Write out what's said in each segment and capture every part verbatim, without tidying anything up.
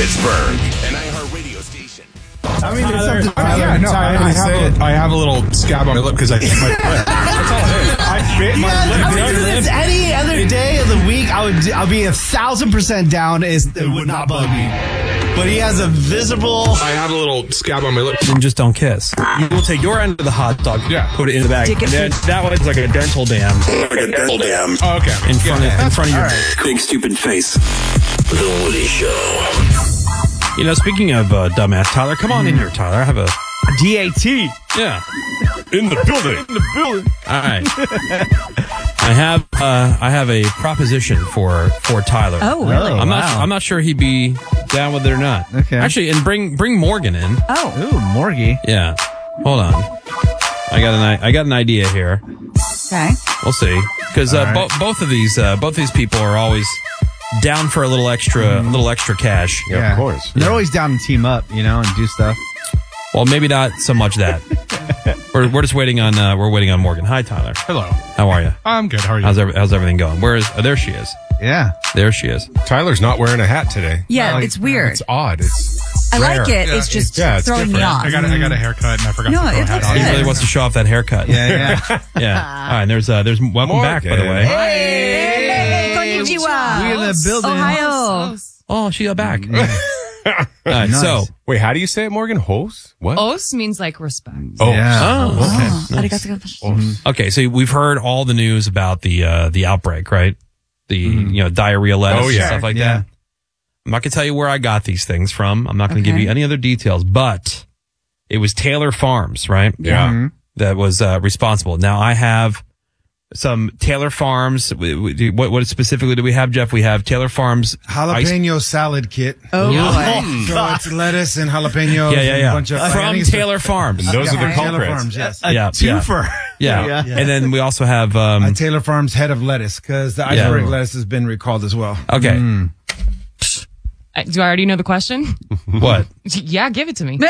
Pittsburgh. An iHeartRadio station. I mean, Tyler, it's I, yeah, no, I, I, have a, I have a little scab on my lip because I bit my lip. That's all it is. I bit my Yeah, lip. I mean, if it's any other day of the week, I would I'll be a thousand percent down. Is it would not bug me. But he has a visible. I have a little scab on my lip. And just don't kiss. You will take your end of the hot dog, Yeah. put it in the bag. Stick it Then that one's like a dental dam Like a dental dam. Oh, okay. in front Yeah. of in front of your. Big stupid face. The Woody Show. You know, speaking of uh, dumbass, Tyler, come on in here, Tyler. I have a D A T. yeah. In the building. In the building. All right. I have uh, I have a proposition for for Tyler. Oh, really? I'm wow. not I'm not sure he'd be down with it or not. Okay. Actually, and bring bring Morgan in. Oh. Ooh, Morgie. Yeah. Hold on. I got an I got an idea here. Okay. We'll see. Because uh, All right. bo- both of these uh, both these people are always down for a little extra a little extra cash. Yeah, of course. They're always down to team up, you know, and do stuff. Well, maybe not so much that. we're we're just waiting on uh, we're waiting on Morgan. Hi, Tyler. Hello. How are you? I'm good. How are you? How's every, how's everything going? Where is? Oh, there she is. Yeah. There she is. Tyler's not wearing a hat today. Yeah, Like, it's weird. It's odd. It's I like rare. it. Yeah, it's just yeah, it's throwing me different. off. I got a, I got a haircut and I forgot No, to throw it a hat looks on. He good. really wants to show off that haircut. Yeah, yeah. Yeah. All right. There's uh there's welcome back, by the way. Hey, konnichiwa. We in the building. Ohio. Oh, she got back. All right. Nice. So. Wait, how do you say it, Morgan? Hose? What? Os means like respect. Oh. Yeah. Oh. Okay. Arigato gozaimasu. Mm-hmm. Okay. So we've heard all the news about the uh the outbreak, right? The you know diarrhea lettuce Oh, and yeah. stuff like Yeah. that. I'm not gonna tell you where I got these things from. I'm not gonna give Okay. you any other details, but it was Taylor Farms, right? Yeah. Mm-hmm. That was uh, responsible. Now I have some Taylor Farms. w- w- What, what specifically do we have, Jeff? We have Taylor Farms ice- Jalapeno salad kit. Oh, So it's lettuce and jalapeno. Yeah, yeah, yeah. And a bunch of, I From think it's Taylor Farms. And those are the Taylor culprits. Farms, yes. A Yeah, twofer. Yeah. Yeah. And then we also have. Um, A Taylor Farms head of lettuce because the Yeah. iceberg lettuce has been recalled as well. okay. Uh, Do I already know the question? What? Yeah, give it to me.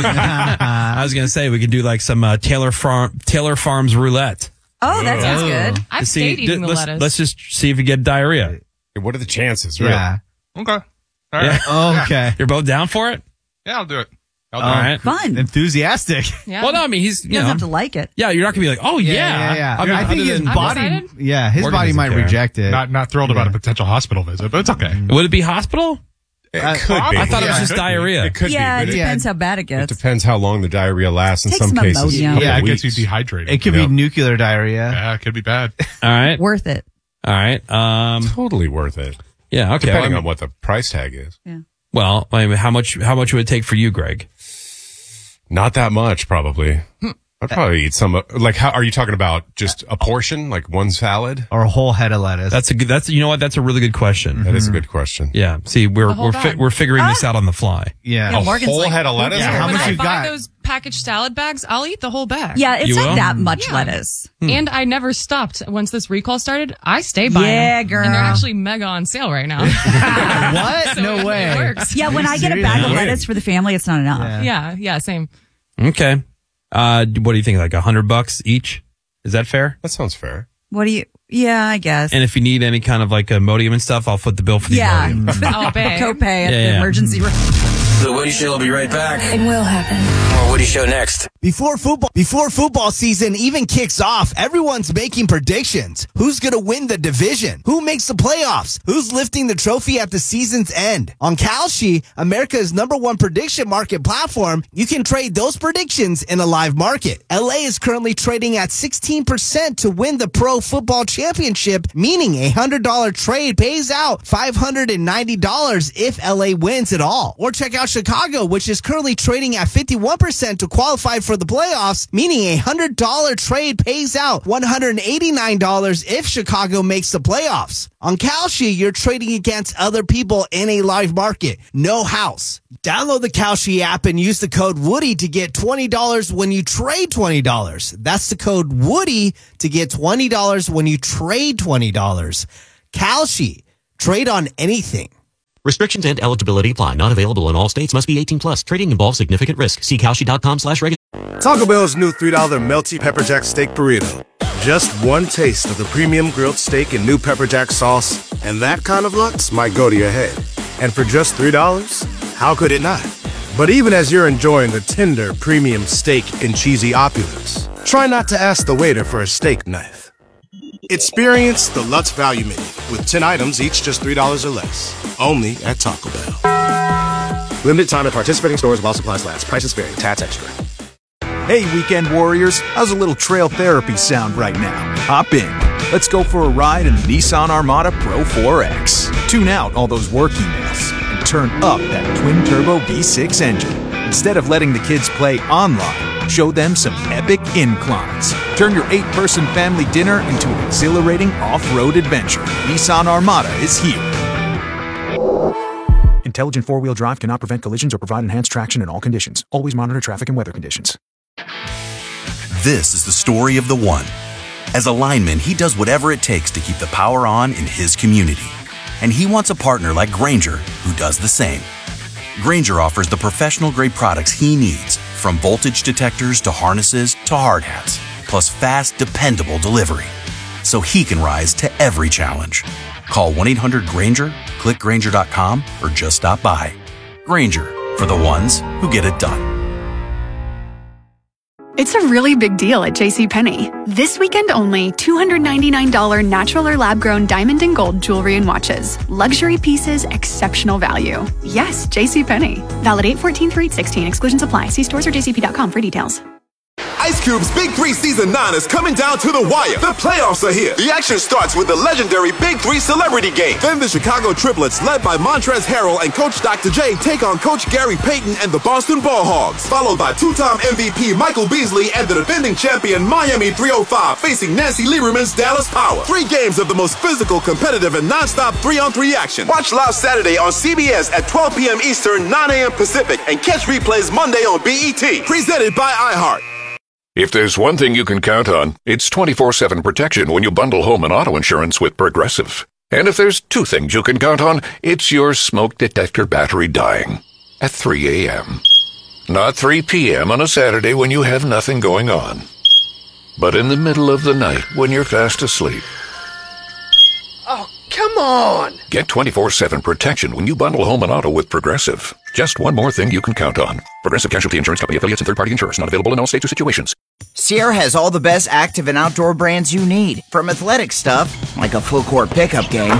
I was gonna say we could do like some uh, Taylor Farm Taylor Farms roulette. Oh, that sounds good. I've To see- stayed eating the let's, lettuce. let's just see if you get diarrhea. What are the chances? Really? Yeah. Okay. All right. Yeah. Okay. You're both down for it? Yeah, I'll do it. I'll do All it. right. Fun. Enthusiastic. yeah. Well, no, I mean he's You you don't know have to like it. yeah. You're not gonna be like oh yeah. Yeah, yeah. I, mean, I think other his than- I'm body. excited. Yeah, his Morgan body doesn't might care. reject it. Not not thrilled about a potential hospital visit, but it's okay. Would it be hospital? It Uh, could be. I thought it was Yeah, just could be. diarrhea. It could yeah, be. it But it, depends how bad it it gets. depends how long the diarrhea lasts in Take some some cases. ammonia. a couple Yeah, It of gets you weeks. dehydrated. It could Yeah. be nuclear diarrhea. yeah, it could be bad. All right. Worth it. All right. Um. Totally worth it. Yeah. Okay. Depending Well, I mean- on what the price tag is. Well, I mean, how much? How much would it take for you, Greg? Not that much, probably. I'd probably eat some. Like, how are you talking about? Just a portion, like one salad? Or a whole head of lettuce. That's a good. That's you know what? That's a really good question. That is a good question. Yeah. See, we're whole we're fi- bag. we're figuring this out on the fly. yeah. Yeah, A Morgan's whole like, head of lettuce? Yeah, how when much I you buy got? those packaged salad bags, I'll eat the whole bag. Yeah, it's You not will? that much Yeah. lettuce. And I never stopped. Once this recall started, I stay buying Yeah, them. girl. And they're actually mega on sale right now. What? So No it, way. It works. Yeah, when I get a serious? bag of No. lettuce for the family, it's not enough. Yeah. Yeah, yeah, same. Okay. Uh, what do you think? Like a hundred bucks each? Is that fair? That sounds fair. What do you? Yeah, I guess. And if you need any kind of like a Imodium and stuff, I'll foot the bill for the yeah, Imodium. I'll pay. copay at Yeah, the yeah. emergency room. The Woody Show will be right back. It will happen. More Woody Show next. Before football, before football season even kicks off, everyone's making predictions. Who's going to win the division? Who makes the playoffs? Who's lifting the trophy at the season's end? On Kalshi, America's number one prediction market platform, you can trade those predictions in a live market. L A is currently trading at sixteen percent to win the Pro Football Championship, meaning a one hundred dollars trade pays out five hundred ninety dollars if L A wins it all. Or check out Chicago, which is currently trading at fifty-one percent to qualify for the playoffs, meaning a one hundred dollars trade pays out one hundred eighty-nine dollars if Chicago makes the playoffs. On Kalshi, you're trading against other people in a live market. No house. Download the Kalshi app and use the code Woody to get twenty dollars when you trade twenty dollars. That's the code Woody to get twenty dollars when you trade twenty dollars. Kalshi. Trade on anything. Restrictions and eligibility apply. Not available in all states. Must be eighteen plus. Trading involves significant risk. See Kalshi.com slash regular. Taco Bell's new three dollar Melty Pepper Jack Steak Burrito. Just one taste of the premium grilled steak and new pepper jack sauce, and that kind of lux might go to your head. And for just three dollars, How could it not? But even as you're enjoying a tender premium steak in cheesy opulence, try not to ask the waiter for a steak knife. Experience the Lutz Value Menu with ten items, each just three dollars or less. Only at Taco Bell. Limited time at participating stores while supplies last. Prices vary. Tats extra. Hey, weekend warriors. How's a little trail therapy sound right now? Hop in. Let's go for a ride in the Nissan Armada Pro four X. Tune out all those work emails and turn up that twin-turbo V six engine. Instead of letting the kids play online, show them some epic inclines. Turn your eight-person family dinner into an exhilarating off-road adventure. Nissan Armada is here. Intelligent four-wheel drive cannot prevent collisions or provide enhanced traction in all conditions. Always monitor traffic and weather conditions. This is the story of the one. As a lineman, he does whatever it takes to keep the power on in his community. And he wants a partner like Grainger who does the same. Grainger offers the professional-grade products he needs, from voltage detectors to harnesses to hard hats, plus fast, dependable delivery, so he can rise to every challenge. Call one eight hundred Grainger, click Grainger dot com, or just stop by. Grainger, for the ones who get it done. It's a really big deal at JCPenney. This weekend only, two hundred ninety-nine dollars natural or lab-grown diamond and gold jewelry and watches. Luxury pieces, exceptional value. Yes, JCPenney. Valid eight fourteen through eight sixteen. Exclusions apply. See stores or J C P dot com for details. Ice Cube's Big Three Season nine is coming down to the wire. The playoffs are here. The action starts with the legendary Big Three Celebrity Game. Then the Chicago Triplets, led by Montrezl Harrell and Coach Doctor J, take on Coach Gary Payton and the Boston Ball Hogs. Followed by two-time M V P Michael Beasley and the defending champion Miami three oh five facing Nancy Lieberman's Dallas Power. Three games of the most physical, competitive, and non-stop three-on-three action. Watch live Saturday on C B S at twelve p.m. Eastern, nine a.m. Pacific, and catch replays Monday on B E T. Presented by iHeart. If there's one thing you can count on, it's twenty-four seven protection when you bundle home and auto insurance with Progressive. And if there's two things you can count on, it's your smoke detector battery dying at three a.m. Not three p.m. on a Saturday when you have nothing going on, but in the middle of the night when you're fast asleep. Oh, come on! Get twenty-four seven protection when you bundle home and auto with Progressive. Just one more thing you can count on. Progressive Casualty Insurance Company, affiliates, and third-party insurers. Not available in all states or situations. Sierra has all the best active and outdoor brands you need. From athletic stuff, like a full-court pickup game,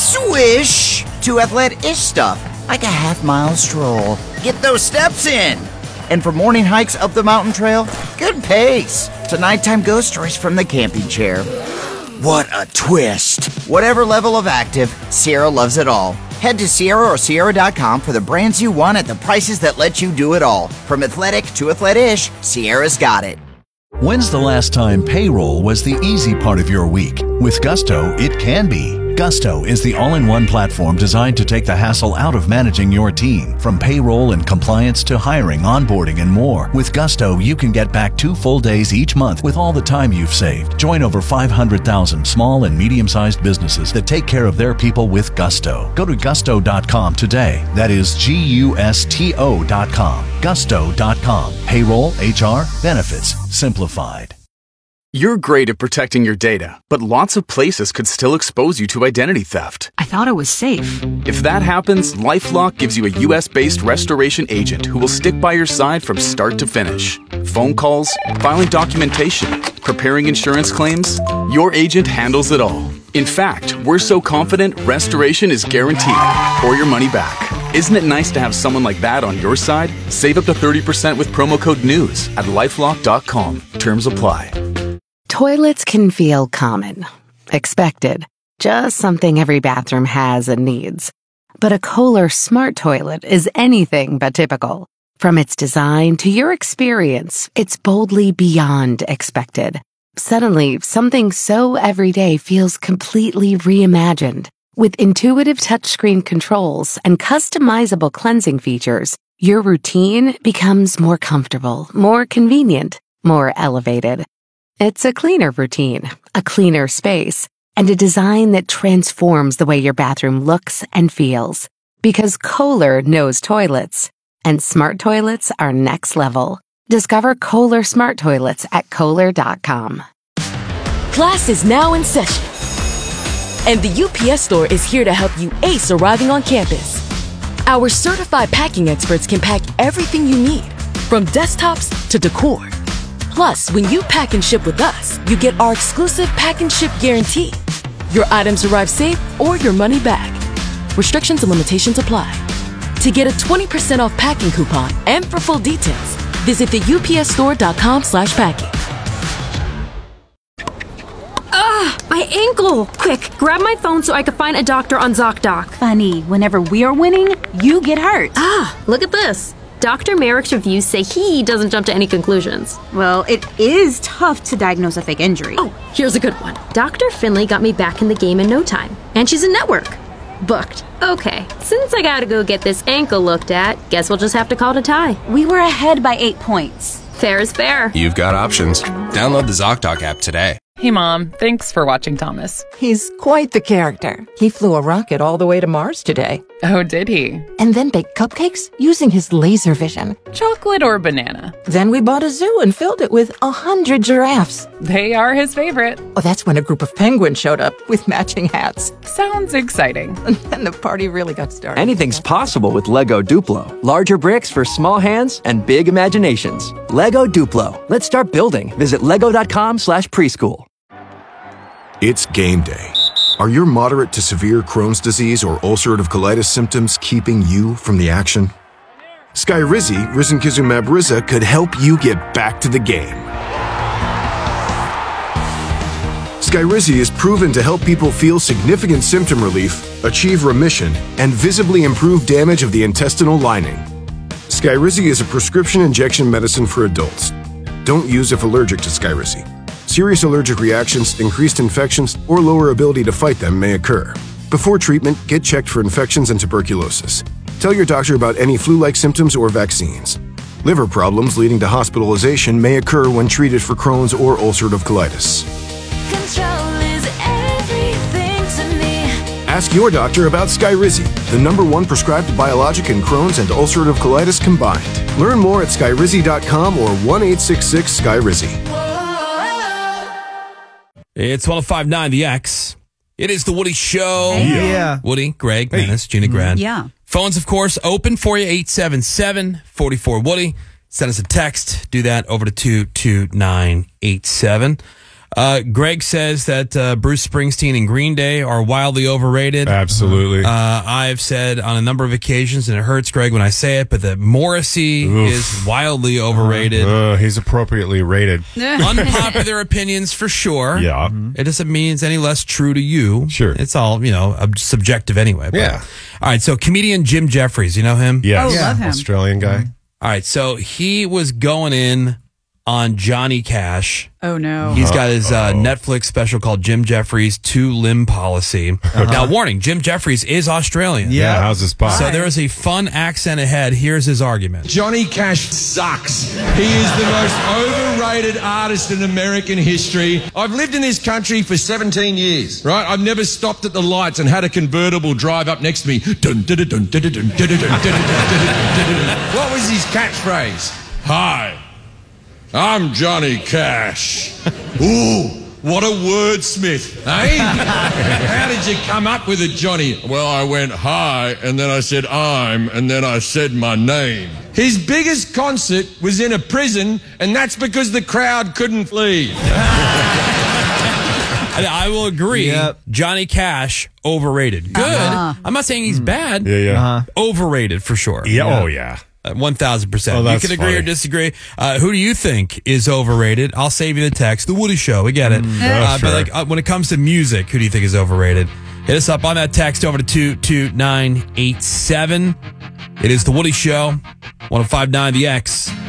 swish, to athletic-ish stuff, like a half-mile stroll. Get those steps in. And for morning hikes up the mountain trail, good pace. To nighttime ghost stories from the camping chair. What a twist. Whatever level of active, Sierra loves it all. Head to Sierra or Sierra dot com for the brands you want at the prices that let you do it all. From athletic to athletic-ish, Sierra's got it. When's the last time payroll was the easy part of your week? With Gusto, it can be. Gusto is the all-in-one platform designed to take the hassle out of managing your team. From payroll and compliance to hiring, onboarding, and more. With Gusto, you can get back two full days each month with all the time you've saved. Join over five hundred thousand small and medium-sized businesses that take care of their people with Gusto. Go to gusto dot com today. That is G U S T O dot com. gusto dot com. Payroll, H R, benefits, simplified. You're great at protecting your data, but lots of places could still expose you to identity theft. I thought it was safe. If that happens, LifeLock gives you a U S-based restoration agent who will stick by your side from start to finish. Phone calls, filing documentation, preparing insurance claims, your agent handles it all. In fact, we're so confident restoration is guaranteed or your money back. Isn't it nice to have someone like that on your side? Save up to thirty percent with promo code NEWS at lifelock dot com. Terms apply. Toilets can feel common, expected, just something every bathroom has and needs. But a Kohler Smart Toilet is anything but typical. From its design to your experience, it's boldly beyond expected. Suddenly, something so everyday feels completely reimagined. With intuitive touchscreen controls and customizable cleansing features, your routine becomes more comfortable, more convenient, more elevated. It's a cleaner routine, a cleaner space, and a design that transforms the way your bathroom looks and feels. Because Kohler knows toilets, and smart toilets are next level. Discover Kohler Smart Toilets at Kohler dot com. Class is now in session, and the U P S Store is here to help you ace arriving on campus. Our certified packing experts can pack everything you need, from desktops to decor. Plus, when you pack and ship with us, you get our exclusive pack and ship guarantee. Your items arrive safe or your money back. Restrictions and limitations apply. To get a twenty percent off packing coupon and for full details, visit the U P S store dot com slash packing. Ah, my ankle! Quick, grab my phone so I can find a doctor on ZocDoc. Funny, whenever we're winning, you get hurt. Ah, look at this. Doctor Merrick's reviews say he doesn't jump to any conclusions. Well, it is tough to diagnose a fake injury. Oh, here's a good one. Doctor Finley got me back in the game in no time. And she's in network. Booked. Okay, since I gotta go get this ankle looked at, guess we'll just have to call it a tie. We were ahead by eight points. Fair is fair. You've got options. Download the ZocDoc app today. Hey, Mom. Thanks for watching Thomas. He's quite the character. He flew a rocket all the way to Mars today. Oh, did he? And then baked cupcakes using his laser vision. Chocolate or banana? Then we bought a zoo and filled it with a hundred giraffes. They are his favorite. Oh, that's when a group of penguins showed up with matching hats. Sounds exciting. And then the party really got started. Anything's possible with Lego Duplo. Larger bricks for small hands and big imaginations. Lego Duplo. Let's start building. Visit lego.com slash preschool. It's game day. Are your moderate to severe Crohn's disease or ulcerative colitis symptoms keeping you from the action? Skyrizi, risankizumab Riza, could help you get back to the game. Skyrizi is proven to help people feel significant symptom relief, achieve remission, and visibly improve damage of the intestinal lining. Skyrizi is a prescription injection medicine for adults. Don't use if allergic to Skyrizi. Serious allergic reactions, increased infections, or lower ability to fight them may occur. Before treatment, get checked for infections and tuberculosis. Tell your doctor about any flu-like symptoms or vaccines. Liver problems leading to hospitalization may occur when treated for Crohn's or ulcerative colitis. Control is everything to me. Ask your doctor about Skyrizi, the number one prescribed biologic in Crohn's and ulcerative colitis combined. Learn more at skyrizi dot com or one eight six six Skyrizi. It's one oh five point nine The X. It is the Woody Show. Hey. Yeah. Woody, Greg, Menace, Gina Grant. Yeah. Phones, of course, open for you, eight seven seven, four four, Woody. Send us a text. Do that over to two two nine eight seven. Uh, Greg says that uh, Bruce Springsteen and Green Day are wildly overrated. Absolutely. Uh, I've said on a number of occasions, and it hurts Greg when I say it, but that Morrissey Oof. is wildly overrated. Uh, he's appropriately rated. Unpopular opinions for sure. Yeah. It doesn't mean it's any less true to you. Sure. It's all, you know, ob- subjective anyway. But. Yeah. All right. So comedian Jim Jeffries, you know him? Yes. Oh, love him. Australian guy. All right. So he was going in on Johnny Cash. Oh, no. He's got his uh, Uh-oh. Netflix special called Jim Jeffries Two Limb Policy. Uh-huh. Now, warning, Jim Jeffries is Australian. Yeah. How's this possible? So there is a fun accent ahead. Here's his argument. Johnny Cash sucks. He is the most overrated artist in American history. I've lived in this country for seventeen years, right? I've never stopped at the lights and had a convertible drive up next to me. Dun, dun, dun, dun, dun, dun, dun, dun, dun, dun, dun. What was his catchphrase? Hi, I'm Johnny Cash. Ooh, what a wordsmith, eh? How did you come up with it, Johnny? Well, I went hi, and then I said I'm, and then I said my name. His biggest concert was in a prison, and that's because the crowd couldn't leave. I will agree. Yep. Johnny Cash, overrated. Good. Uh-huh. I'm not saying he's bad. Yeah, yeah. Uh-huh. Overrated for sure. Yeah. Oh, yeah. Uh, one thousand percent. Oh, You that's can agree funny. or disagree. Uh, who do you think is overrated? I'll save you the text. The Woody Show. We get it. Mm, uh, yeah, sure. But like uh, when it comes to music, who do you think is overrated? Hit us up on that text over to two two nine eight seven. It is The Woody Show. one oh five point nine The X.